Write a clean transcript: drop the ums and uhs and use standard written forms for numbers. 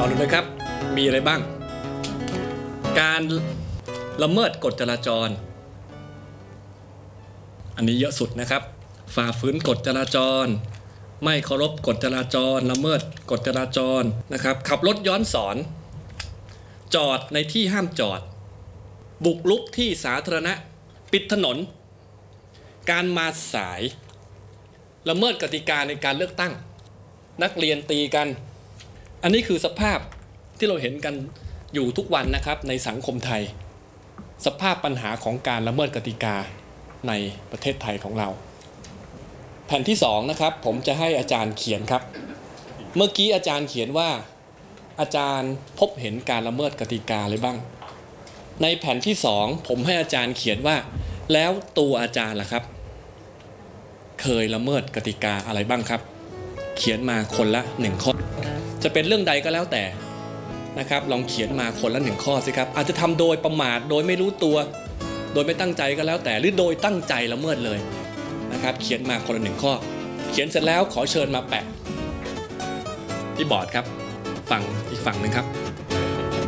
ดูนะครับมีอะไรบ้างการละเมิดกฎจราจรอันนี้เยอะสุดนะครับฝ่าฝืนกฎจราจรไม่เคารพกฎจราจรละเมิดกฎจราจรนะครับขับรถย้อนสอนจอดในที่ห้ามจอดบุกรุกที่สาธารณะปิดถนนการมาสายละเมิดกติกาในการเลือกตั้งนักเรียนตีกันอันนี้คือสภาพที่เราเห็นกันอยู่ทุกวันนะครับในสังคมไทยสภาพปัญหาของการละเมิดกติกาในประเทศไทยของเราแผ่นที่2นะครับผมจะให้อาจารย์เขียนครับเมื่อกี้อาจารย์เขียนว่าอาจารย์พบเห็นการละเมิดกติกาอะไรบ้างในแผ่นที่2ผมให้อาจารย์เขียนว่าแล้วตัวอาจารย์ล่ะครับเคยละเมิดกติกาอะไรบ้างครับเขียนมาคนละ1ข้อจะเป็นเรื่องใดก็แล้วแต่นะครับลองเขียนมาคนละ1ข้อสิครับอาจจะทำโดยประมาทโดยไม่รู้ตัวโดยไม่ตั้งใจก็แล้วแต่หรือโดยตั้งใจละเมิดเลยนะครับเขียนมาคนละ1ข้อเขียนเสร็จแล้วขอเชิญมาแปะที่บอร์ดครับฝั่งอีกฝั่งหนึ่งครับ